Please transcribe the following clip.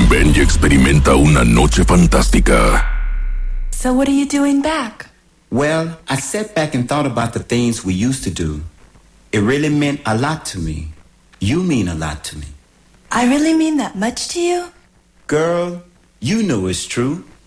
Ven y experimenta una noche fantástica. So what are you doing back? Well, I sat back and thought about the things we used to do. It really meant a lot to me. You mean a lot to me. I really mean that much to you? Girl, you know it's true.